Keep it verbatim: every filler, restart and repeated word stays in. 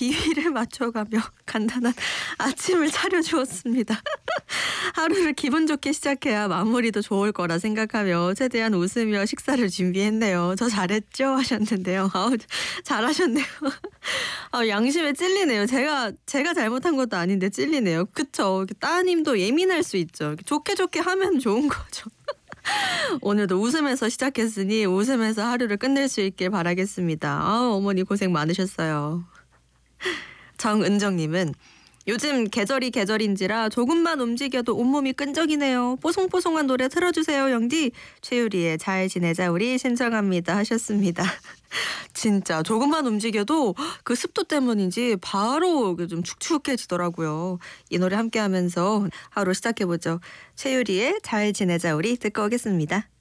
비위를 맞춰가며 간단한 아침을 차려주었습니다. 하루를 기분 좋게 시작해야 마무리도 좋을 거라 생각하며 최대한 웃으며 식사를 준비했네요. 저 잘했죠? 하셨는데요. 아우, 잘하셨네요. 아, 양심에 찔리네요. 제가 제가 잘못한 것도 아닌데 찔리네요. 그쵸? 따님도 예민할 수 있죠. 좋게 좋게 하면 좋은 거죠. 오늘도 웃으면서 시작했으니 웃으면서 하루를 끝낼 수 있길 바라겠습니다. 아, 어머니 고생 많으셨어요. 정은정님은 요즘 계절이 계절인지라 조금만 움직여도 온몸이 끈적이네요. 뽀송뽀송한 노래 틀어주세요, 영디. 최유리의 잘 지내자 우리 신청합니다 하셨습니다. 진짜 조금만 움직여도 그 습도 때문인지 바로 좀 축축해지더라고요. 이 노래 함께하면서 하루 시작해보죠. 최유리의 잘 지내자 우리 듣고 오겠습니다.